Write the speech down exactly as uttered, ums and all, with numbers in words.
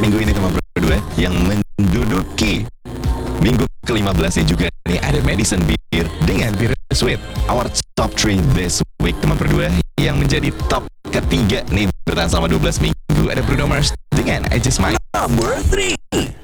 minggu ini teman berdua yang menduduki minggu ke lima belas juga nih ada Madison Beer dengan Bittersweet. Our top three this week teman berdua yang menjadi top ketiga nih bertahan selama dua belas minggu ada Bruno Mars dengan I Just Might. Number three.